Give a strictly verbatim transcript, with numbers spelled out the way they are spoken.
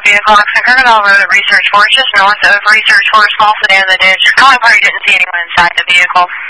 vehicle accident occurred on Road at Research Forest, just north of Research Forest, small sedan in the ditch. Calling party didn't see anyone inside the vehicle.